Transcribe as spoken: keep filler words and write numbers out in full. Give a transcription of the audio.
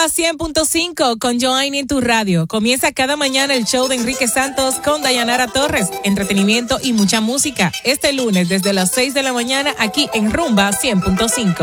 Rumba cien punto cinco con Joanny en tu radio. Comienza cada mañana el show de Enrique Santos con Dayanara Torres. Entretenimiento y mucha música. Este lunes desde las seis de la mañana aquí en Rumba cien punto cinco.